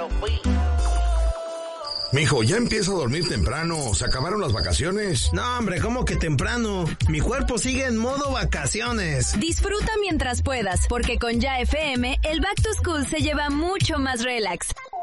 Mijo, ya empieza a dormir temprano. ¿Se acabaron las vacaciones? No, hombre, ¿cómo que temprano? Mi cuerpo sigue en modo vacaciones. Disfruta mientras puedas, porque con Ya FM, el Back to School se lleva mucho más relax.